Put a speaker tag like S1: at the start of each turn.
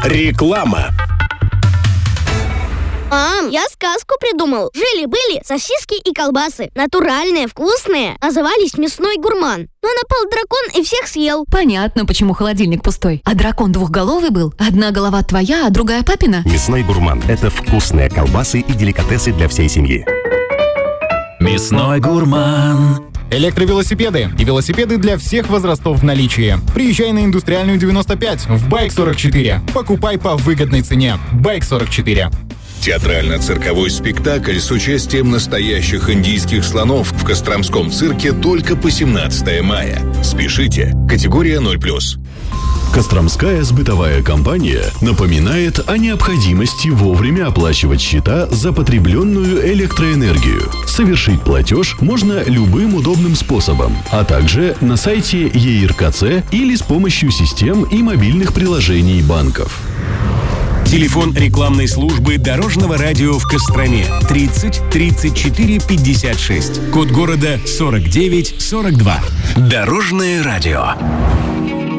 S1: Реклама.
S2: Мам, я сказку придумал. Жили-были сосиски и колбасы. Натуральные, вкусные. Назывались «Мясной гурман». Но напал дракон и всех съел.
S3: Понятно, почему холодильник пустой. А дракон двухголовый был? Одна голова твоя, а другая папина?
S4: Мясной гурман – это вкусные колбасы и деликатесы для всей семьи.
S5: Мясной гурман. Электровелосипеды и велосипеды для всех возрастов в наличии. Приезжай на Индустриальную 95 в Байк-44. Покупай по выгодной цене. Байк-44.
S6: Театрально-цирковой спектакль с участием настоящих индийских слонов в Костромском цирке только по 17 мая. Спешите. Категория 0+.
S7: Костромская сбытовая компания напоминает о необходимости вовремя оплачивать счета за потребленную электроэнергию. Совершить платеж можно любым удобным способом, а также на сайте ЕИРКЦ или с помощью систем и мобильных приложений банков.
S1: Телефон рекламной службы Дорожного радио в Костроме 30 34 56. Код города 49 42. Дорожное радио.